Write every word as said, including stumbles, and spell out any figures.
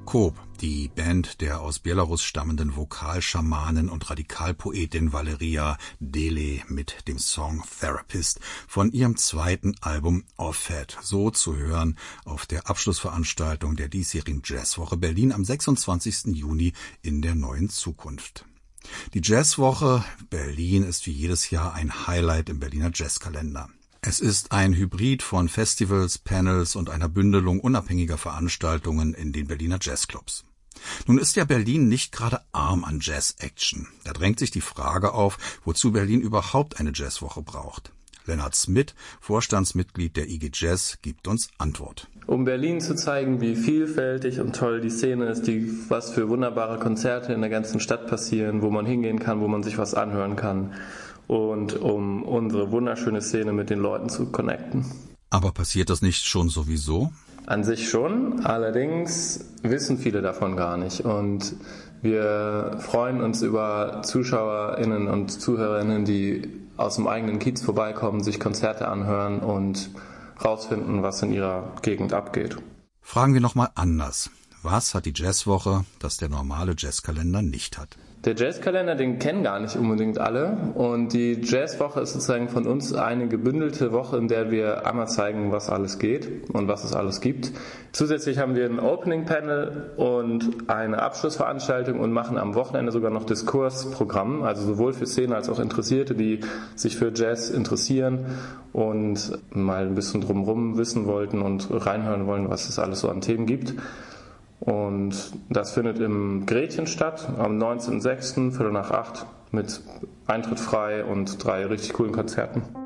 Okop, die Band der aus Belarus stammenden Vokalschamanin und Radikalpoetin Valeria Dele mit dem Song Therapist von ihrem zweiten Album Offset, so zu hören auf der Abschlussveranstaltung der diesjährigen Jazzwoche Berlin am sechsundzwanzigsten Juni in der Neuen Zukunft. Die Jazzwoche Berlin ist wie jedes Jahr ein Highlight im Berliner Jazzkalender. Es ist ein Hybrid von Festivals, Panels und einer Bündelung unabhängiger Veranstaltungen in den Berliner Jazzclubs. Nun ist ja Berlin nicht gerade arm an Jazz-Action. Da drängt sich die Frage auf, wozu Berlin überhaupt eine Jazzwoche braucht. Lennart Smith, Vorstandsmitglied der I G Jazz, gibt uns Antwort. Um Berlin zu zeigen, wie vielfältig und toll die Szene ist, die, was für wunderbare Konzerte in der ganzen Stadt passieren, wo man hingehen kann, wo man sich was anhören kann. Und um unsere wunderschöne Szene mit den Leuten zu connecten. Aber passiert das nicht schon sowieso? An sich schon, allerdings wissen viele davon gar nicht. Und wir freuen uns über ZuschauerInnen und ZuhörerInnen, die aus dem eigenen Kiez vorbeikommen, sich Konzerte anhören und rausfinden, was in ihrer Gegend abgeht. Fragen wir nochmal anders. Was hat die Jazzwoche, das der normale Jazzkalender nicht hat? Der Jazzkalender, den kennen gar nicht unbedingt alle, und die Jazzwoche ist sozusagen von uns eine gebündelte Woche, in der wir einmal zeigen, was alles geht und was es alles gibt. Zusätzlich haben wir ein Opening Panel und eine Abschlussveranstaltung und machen am Wochenende sogar noch Diskursprogramm, also sowohl für Szene als auch Interessierte, die sich für Jazz interessieren und mal ein bisschen drumherum wissen wollten und reinhören wollen, was es alles so an Themen gibt. Und das findet im Gretchen statt, am neunzehnten sechsten, Viertel nach acht, mit Eintritt frei und drei richtig coolen Konzerten.